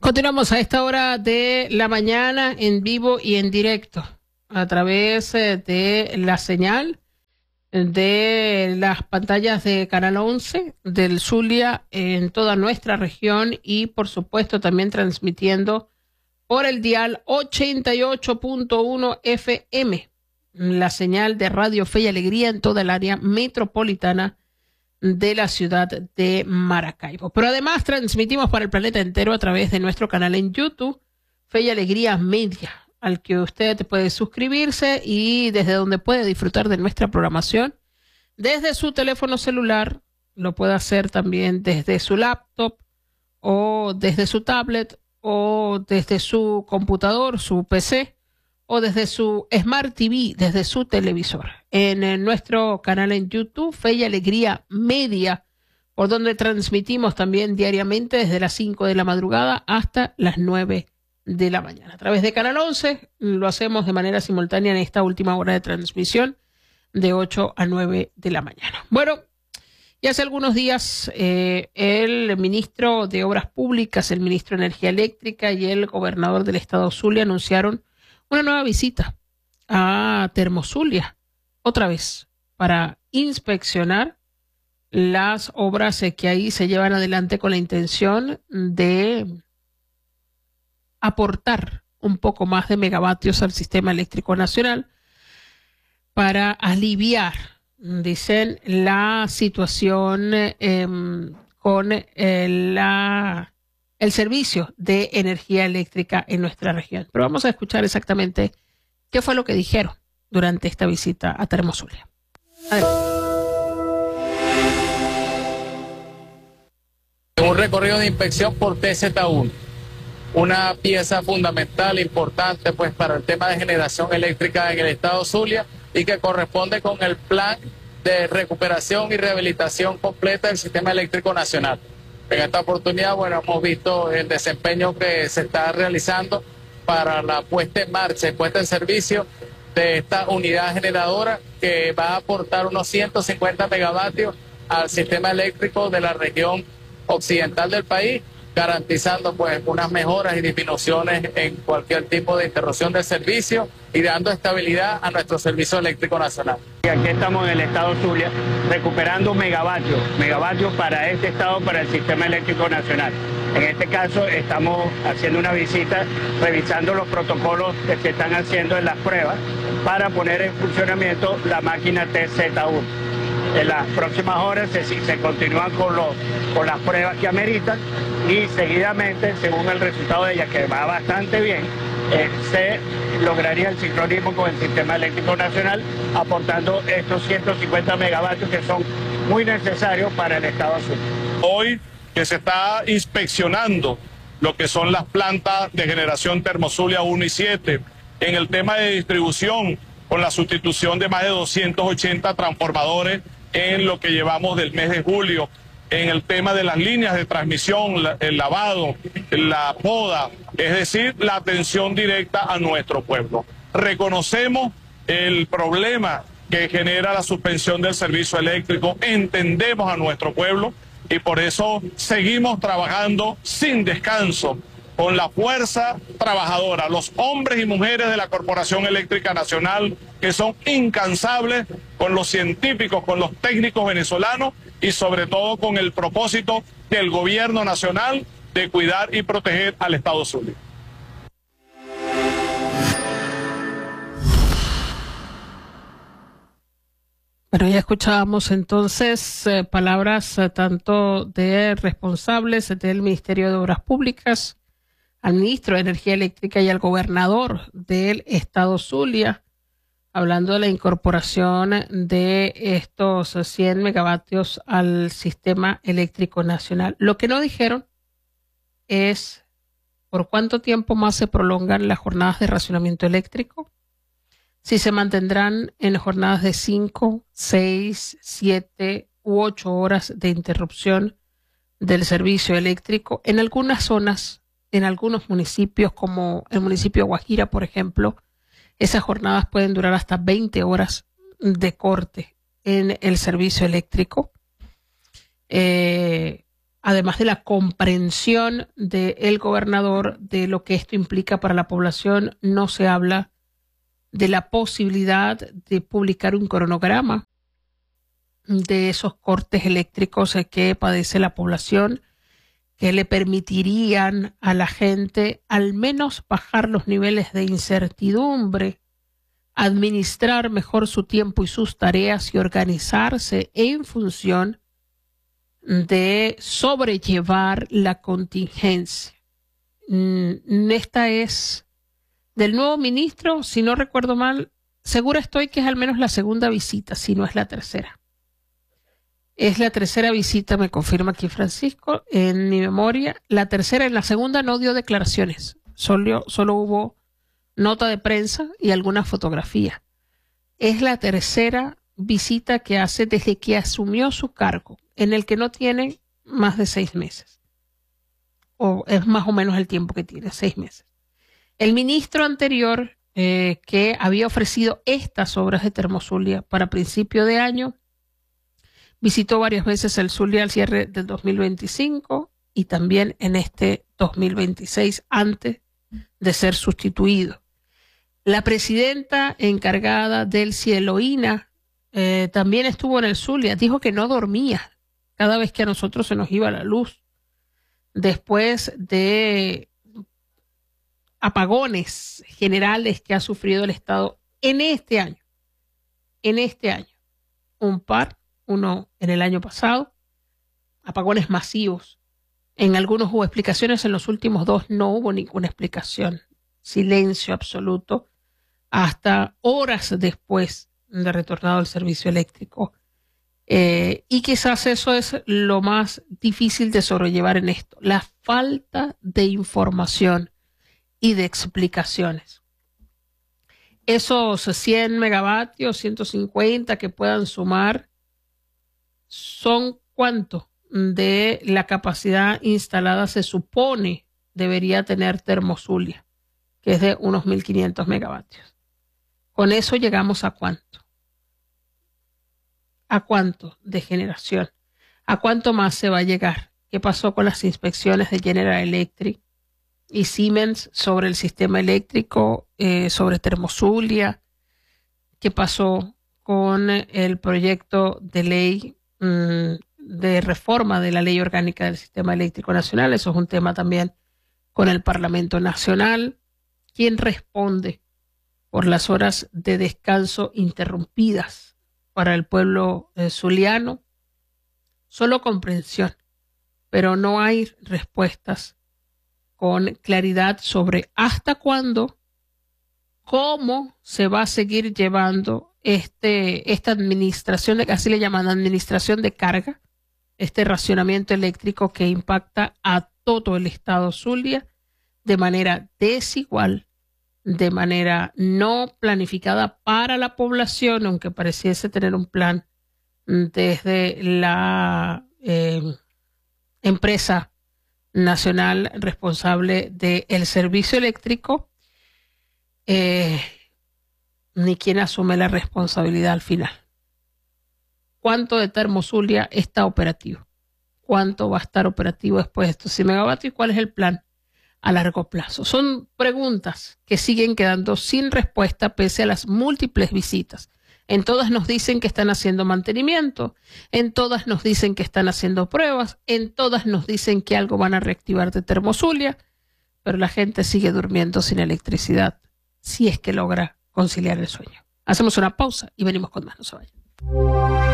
Continuamos a esta hora de la mañana en vivo y en directo a través de la señal de las pantallas de Canal 11 del Zulia en toda nuestra región y por supuesto también transmitiendo por el dial 88.1 FM, la señal de Radio Fe y Alegría en toda el área metropolitana de la ciudad de Maracaibo. Pero además transmitimos para el planeta entero a través de nuestro canal en YouTube, Fe y Alegría Media, al que usted puede suscribirse y desde donde puede disfrutar de nuestra programación desde su teléfono celular. Lo puede hacer también desde su laptop o desde su tablet o desde su computador, su PC o desde su Smart TV, desde su televisor. En nuestro canal en YouTube, Fe y Alegría Media, por donde transmitimos también diariamente desde las 5 de la madrugada hasta las 9 de la mañana. A través de Canal 11 lo hacemos de manera simultánea en esta última hora de transmisión de 8 a 9 de la mañana. Bueno, y hace algunos días el ministro de Obras Públicas, el ministro de Energía Eléctrica y el gobernador del estado Zulia anunciaron una nueva visita a Termozulia, otra vez, para inspeccionar las obras que ahí se llevan adelante con la intención de aportar un poco más de megavatios al sistema eléctrico nacional para aliviar, dicen, la situación con el servicio de energía eléctrica en nuestra región. Pero vamos a escuchar exactamente qué fue lo que dijeron durante esta visita a Termozulia. Un recorrido de inspección por TZ1, una pieza fundamental, importante pues para el tema de generación eléctrica en el estado Zulia y que corresponde con el plan de recuperación y rehabilitación completa del sistema eléctrico nacional. En esta oportunidad, bueno, hemos visto el desempeño que se está realizando para la puesta en marcha y puesta en servicio de esta unidad generadora que va a aportar unos 150 megavatios al sistema eléctrico de la región occidental del país, garantizando pues unas mejoras y disminuciones en cualquier tipo de interrupción del servicio y dando estabilidad a nuestro servicio eléctrico nacional. Y aquí estamos en el estado Zulia recuperando megavatios para este estado, para el sistema eléctrico nacional. En este caso estamos haciendo una visita, revisando los protocolos que se están haciendo en las pruebas para poner en funcionamiento la máquina TZ1. En las próximas horas se continúan con las pruebas que ameritan y seguidamente, según el resultado de ellas, que va bastante bien, se lograría el sincronismo con el sistema eléctrico nacional, aportando estos 150 megavatios que son muy necesarios para el estado Zulia. Hoy que se está inspeccionando lo que son las plantas de generación Termozulia 1 y 7, en el tema de distribución, con la sustitución de más de 280 transformadores en lo que llevamos del mes de julio, en el tema de las líneas de transmisión, el lavado, la poda, es decir, la atención directa a nuestro pueblo. Reconocemos el problema que genera la suspensión del servicio eléctrico, entendemos a nuestro pueblo y por eso seguimos trabajando sin descanso con la fuerza trabajadora, los hombres y mujeres de la Corporación Eléctrica Nacional, que son incansables, con los científicos, con los técnicos venezolanos y sobre todo con el propósito del gobierno nacional de cuidar y proteger al estado Zulia. Bueno, ya escuchábamos entonces palabras tanto de responsables del Ministerio de Obras Públicas, al ministro de Energía Eléctrica y al gobernador del estado Zulia, hablando de la incorporación de estos 100 megavatios al sistema eléctrico nacional. Lo que no dijeron es por cuánto tiempo más se prolongan las jornadas de racionamiento eléctrico, si se mantendrán en jornadas de 5, 6, 7 u 8 horas de interrupción del servicio eléctrico. En algunas zonas, en algunos municipios, como el municipio de Guajira, por ejemplo, esas jornadas pueden durar hasta 20 horas de corte en el servicio eléctrico. además de la comprensión del gobernador de lo que esto implica para la población, no se habla de la posibilidad de publicar un cronograma de esos cortes eléctricos que padece la población, que le permitirían a la gente al menos bajar los niveles de incertidumbre, administrar mejor su tiempo y sus tareas y organizarse en función de sobrellevar la contingencia. Esta es del nuevo ministro, si no recuerdo mal, segura estoy que es al menos la segunda visita, si no es la tercera. Es la tercera visita, me confirma aquí Francisco, en mi memoria. La tercera, en la segunda no dio declaraciones, solo hubo nota de prensa y alguna fotografía. Es la tercera visita que hace desde que asumió su cargo, en el que no tiene más de 6 meses. O es más o menos el tiempo que tiene, 6 meses. El ministro anterior, que había ofrecido estas obras de Termozulia para principio de año, visitó varias veces el Zulia al cierre del 2025 y también en este 2026 antes de ser sustituido. La presidenta encargada del Cieloína también estuvo en el Zulia, dijo que no dormía cada vez que a nosotros se nos iba la luz después de apagones generales que ha sufrido el Estado en este año. Uno en el año pasado, apagones masivos. En algunos hubo explicaciones, en los últimos 2 no hubo ninguna explicación. Silencio absoluto hasta horas después de retornado el servicio eléctrico. Y quizás eso es lo más difícil de sobrellevar en esto, la falta de información y de explicaciones. Esos 100 megavatios, 150 que puedan sumar, ¿son cuánto de la capacidad instalada se supone debería tener Termozulia? Que es de unos 1.500 megavatios. Con eso llegamos ¿a cuánto? ¿A cuánto de generación? ¿A cuánto más se va a llegar? ¿Qué pasó con las inspecciones de General Electric y Siemens sobre el sistema eléctrico, sobre Termozulia? ¿Qué pasó con el proyecto de ley de reforma de la Ley Orgánica del Sistema Eléctrico Nacional? Eso es un tema también con el Parlamento Nacional. ¿Quién responde por las horas de descanso interrumpidas para el pueblo zuliano? Solo comprensión, pero no hay respuestas con claridad sobre hasta cuándo, cómo se va a seguir llevando esta administración, así le llaman administración de carga, este racionamiento eléctrico que impacta a todo el estado Zulia de manera desigual, de manera no planificada para la población, aunque pareciese tener un plan desde la empresa nacional responsable del servicio eléctrico, ni quien asume la responsabilidad al final. ¿Cuánto de Termozulia está operativo? ¿Cuánto va a estar operativo después de estos 100 megavatios? ¿Y cuál es el plan a largo plazo? Son preguntas que siguen quedando sin respuesta pese a las múltiples visitas. En todas nos dicen que están haciendo mantenimiento, en todas nos dicen que están haciendo pruebas, en todas nos dicen que algo van a reactivar de Termozulia, pero la gente sigue durmiendo sin electricidad, si es que logra conciliar el sueño. Hacemos una pausa y venimos con más. No se vayan.